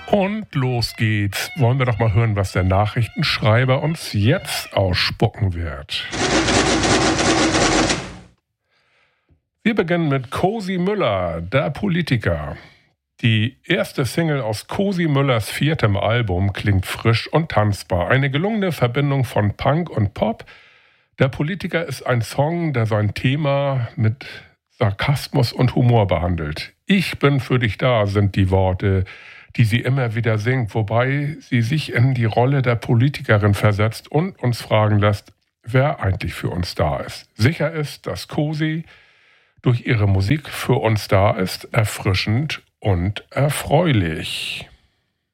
Und los geht's. Wollen wir doch mal hören, was der Nachrichtenschreiber uns jetzt ausspucken wird. Wir beginnen mit Cosi Müller, der Politiker. Die erste Single aus Cosi Müllers 4. Album klingt frisch und tanzbar. Eine gelungene Verbindung von Punk und Pop. Der Politiker ist ein Song, der sein Thema mit Sarkasmus und Humor behandelt. Ich bin für dich da, sind die Worte, die sie immer wieder singt, wobei sie sich in die Rolle der Politikerin versetzt und uns fragen lässt, wer eigentlich für uns da ist. Sicher ist, dass Cosi durch ihre Musik für uns da ist, erfrischend und erfreulich.